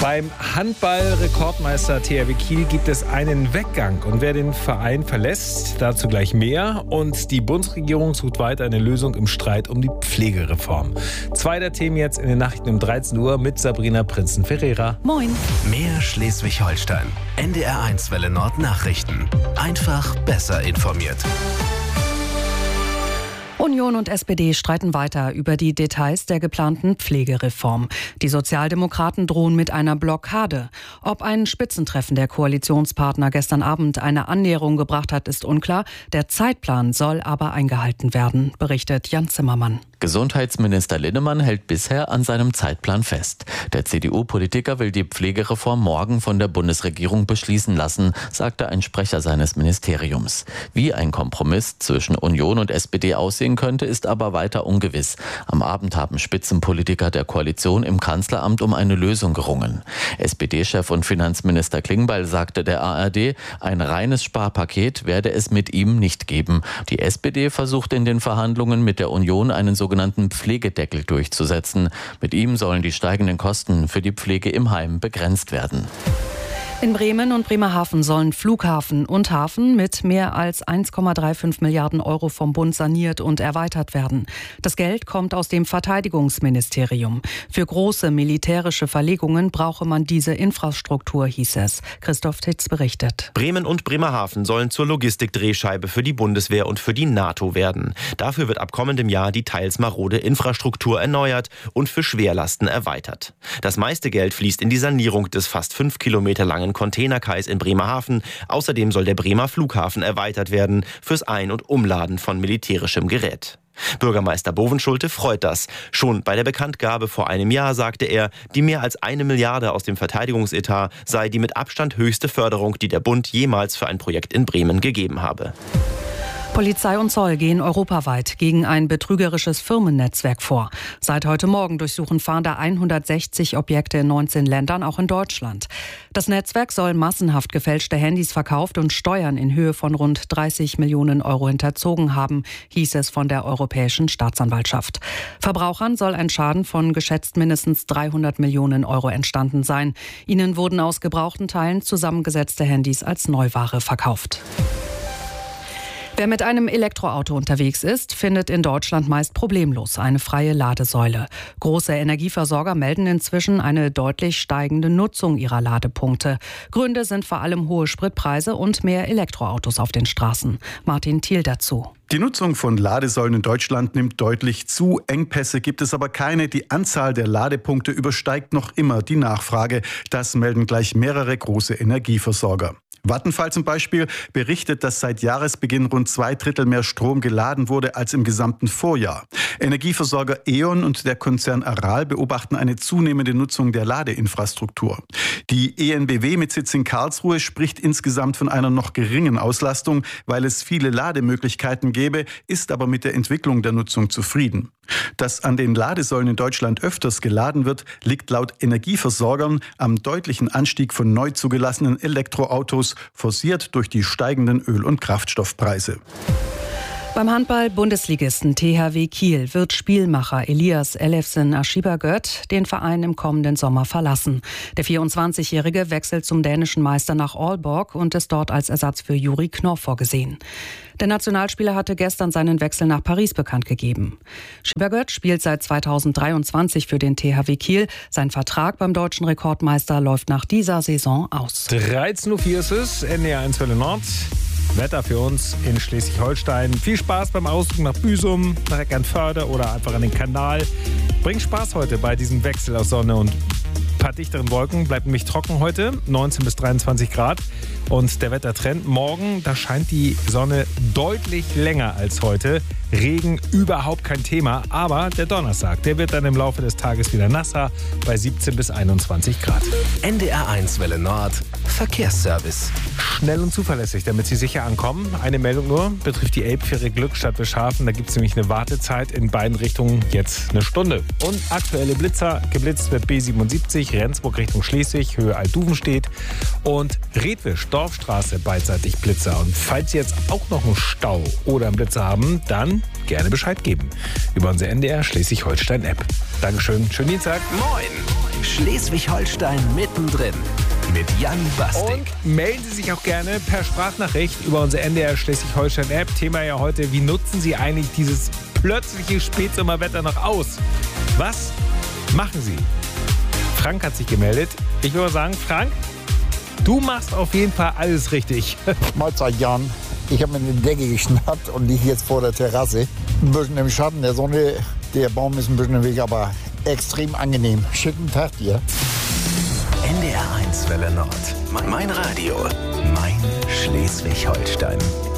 Beim Handball-Rekordmeister THW Kiel gibt es einen Weggang. Und wer den Verein verlässt, dazu gleich mehr. Und die Bundesregierung sucht weiter eine Lösung im Streit um die Pflegereform. 2 der Themen jetzt in den Nachrichten um 13 Uhr mit Sabrina Prinzen-Ferreira. Moin. Mehr Schleswig-Holstein. NDR1 Welle Nord Nachrichten. Einfach besser informiert. Union und SPD streiten weiter über die Details der geplanten Pflegereform. Die Sozialdemokraten drohen mit einer Blockade. Ob ein Spitzentreffen der Koalitionspartner gestern Abend eine Annäherung gebracht hat, ist unklar. Der Zeitplan soll aber eingehalten werden, berichtet Jan Zimmermann. Gesundheitsminister Linnemann hält bisher an seinem Zeitplan fest. Der CDU-Politiker will die Pflegereform morgen von der Bundesregierung beschließen lassen, sagte ein Sprecher seines Ministeriums. Wie ein Kompromiss zwischen Union und SPD aussehen könnte, ist aber weiter ungewiss. Am Abend haben Spitzenpolitiker der Koalition im Kanzleramt um eine Lösung gerungen. SPD-Chef und Finanzminister Klingbeil sagte der ARD, ein reines Sparpaket werde es mit ihm nicht geben. Die SPD versucht in den Verhandlungen mit der Union einen sogenannten Pflegedeckel durchzusetzen. Mit ihm sollen die steigenden Kosten für die Pflege im Heim begrenzt werden. In Bremen und Bremerhaven sollen Flughafen und Hafen mit mehr als 1,35 Milliarden Euro vom Bund saniert und erweitert werden. Das Geld kommt aus dem Verteidigungsministerium. Für große militärische Verlegungen brauche man diese Infrastruktur, hieß es. Christoph Titz berichtet. Bremen und Bremerhaven sollen zur Logistikdrehscheibe für die Bundeswehr und für die NATO werden. Dafür wird ab kommendem Jahr die teils marode Infrastruktur erneuert und für Schwerlasten erweitert. Das meiste Geld fließt in die Sanierung des fast 5 Kilometer langen Containerkais in Bremerhaven. Außerdem soll der Bremer Flughafen erweitert werden fürs Ein- und Umladen von militärischem Gerät. Bürgermeister Bovenschulte freut das. Schon bei der Bekanntgabe vor einem Jahr sagte er, die mehr als 1 Milliarde aus dem Verteidigungsetat sei die mit Abstand höchste Förderung, die der Bund jemals für ein Projekt in Bremen gegeben habe. Polizei und Zoll gehen europaweit gegen ein betrügerisches Firmennetzwerk vor. Seit heute Morgen durchsuchen Fahnder 160 Objekte in 19 Ländern, auch in Deutschland. Das Netzwerk soll massenhaft gefälschte Handys verkauft und Steuern in Höhe von rund 30 Millionen Euro hinterzogen haben, hieß es von der Europäischen Staatsanwaltschaft. Verbrauchern soll ein Schaden von geschätzt mindestens 300 Millionen Euro entstanden sein. Ihnen wurden aus gebrauchten Teilen zusammengesetzte Handys als Neuware verkauft. Wer mit einem Elektroauto unterwegs ist, findet in Deutschland meist problemlos eine freie Ladesäule. Große Energieversorger melden inzwischen eine deutlich steigende Nutzung ihrer Ladepunkte. Gründe sind vor allem hohe Spritpreise und mehr Elektroautos auf den Straßen. Martin Thiel dazu. Die Nutzung von Ladesäulen in Deutschland nimmt deutlich zu. Engpässe gibt es aber keine. Die Anzahl der Ladepunkte übersteigt noch immer die Nachfrage. Das melden gleich mehrere große Energieversorger. Vattenfall zum Beispiel berichtet, dass seit Jahresbeginn rund 2/3 mehr Strom geladen wurde als im gesamten Vorjahr. Energieversorger E.ON und der Konzern Aral beobachten eine zunehmende Nutzung der Ladeinfrastruktur. Die EnBW mit Sitz in Karlsruhe spricht insgesamt von einer noch geringen Auslastung, weil es viele Lademöglichkeiten gäbe, ist aber mit der Entwicklung der Nutzung zufrieden. Dass an den Ladesäulen in Deutschland öfters geladen wird, liegt laut Energieversorgern am deutlichen Anstieg von neu zugelassenen Elektroautos, forciert durch die steigenden Öl- und Kraftstoffpreise. Beim Handball-Bundesligisten THW Kiel wird Spielmacher Elias Ellefsen Aschibagöt den Verein im kommenden Sommer verlassen. Der 24-Jährige wechselt zum dänischen Meister nach Aalborg und ist dort als Ersatz für Juri Knorr vorgesehen. Der Nationalspieler hatte gestern seinen Wechsel nach Paris bekannt gegeben. Aschibagöt spielt seit 2023 für den THW Kiel. Sein Vertrag beim deutschen Rekordmeister läuft nach dieser Saison aus. 13.04 Uhr ist es, NDR1 Welle Nord. Wetter für uns in Schleswig-Holstein. Viel Spaß beim Ausflug nach Büsum, nach Eckernförde oder einfach an den Kanal. Bringt Spaß heute bei diesem Wechsel aus Sonne und ein paar dichteren Wolken. Bleibt nämlich trocken heute, 19 bis 23 Grad. Und der Wettertrend morgen, da scheint die Sonne deutlich länger als heute. Regen überhaupt kein Thema, aber der Donnerstag, der wird dann im Laufe des Tages wieder nasser bei 17 bis 21 Grad. NDR1 Welle Nord, Verkehrsservice. Schnell und zuverlässig, damit Sie sicher ankommen. Eine Meldung nur, betrifft die Elbfähre Glückstadt Wischhafen. Da gibt es nämlich eine Wartezeit in beiden Richtungen, jetzt eine Stunde. Und aktuelle Blitzer, geblitzt wird B77, Rendsburg Richtung Schleswig, Höhe Altduvenstedt. Und Redwisch, Dorfstraße, beidseitig Blitzer. Und falls Sie jetzt auch noch einen Stau oder einen Blitzer haben, dann gerne Bescheid geben über unsere NDR Schleswig-Holstein-App. Dankeschön, schönen Dienstag. Moin! Schleswig-Holstein mittendrin mit Jan Bastik. Und melden Sie sich auch gerne per Sprachnachricht über unsere NDR Schleswig-Holstein-App. Thema ja heute, wie nutzen Sie eigentlich dieses plötzliche Spätsommerwetter noch aus? Was machen Sie? Frank hat sich gemeldet. Ich würde sagen, Frank, du machst auf jeden Fall alles richtig. Mahlzeit, Jan. Ich habe mir eine Decke geschnappt und liege jetzt vor der Terrasse. Ein bisschen im Schatten der Sonne. Der Baum ist ein bisschen im Weg, aber extrem angenehm. Schönen Tag dir. NDR 1 Welle Nord. Mein Radio. Mein Schleswig-Holstein.